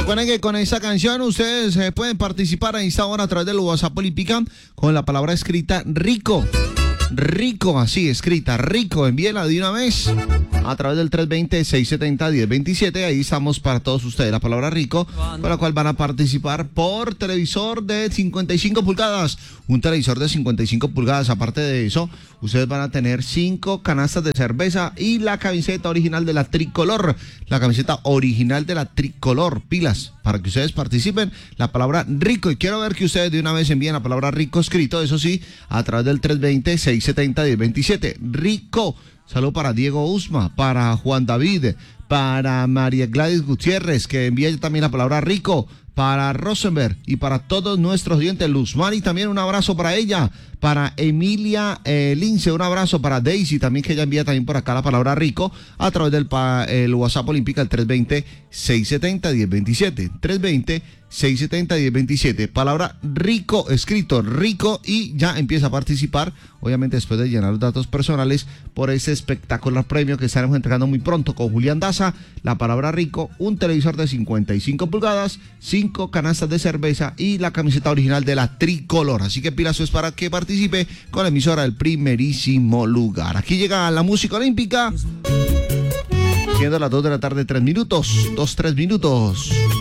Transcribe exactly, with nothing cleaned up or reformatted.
Recuerden que con esta canción ustedes eh, pueden participar a esta hora a través del WhatsApp Olímpica con la palabra escrita rico. Rico, así escrita, rico, envíela de una vez a través del tres veinte, seiscientos setenta, diez veintisiete. Ahí estamos para todos ustedes, la palabra rico, con la cual van a participar por televisor de cincuenta y cinco pulgadas, un televisor de cincuenta y cinco pulgadas. Aparte de eso, ustedes van a tener cinco canastas de cerveza y la camiseta original de la tricolor, la camiseta original de la tricolor, pilas, para que ustedes participen, la palabra rico. Y quiero ver que ustedes de una vez envíen la palabra rico escrito, eso sí, a través del tres veinte, seiscientos setenta, diez veintisiete. Rico. Saludo para Diego Usma, para Juan David, para María Gladys Gutiérrez, que envía también la palabra rico, para Rosenberg y para todos nuestros oyentes. Luzmari, también un abrazo para ella, para Emilia eh, Lince, un abrazo para Daisy, también que ella envía también por acá la palabra rico a través del pa, el WhatsApp Olímpica, el tres veinte, seiscientos setenta, diez veintisiete, tres veinte, seiscientos setenta, diez veintisiete, palabra rico, escrito rico, y ya empieza a participar, obviamente después de llenar los datos personales, por ese espectacular premio que estaremos entregando muy pronto con Julián Daza, la palabra rico, un televisor de cincuenta y cinco pulgadas, cinco canastas de cerveza y la camiseta original de la tricolor. Así que pilas es para que participe con la emisora del primerísimo lugar. Aquí llega la música olímpica, siendo las dos de la tarde, tres minutos, dos, tres minutos.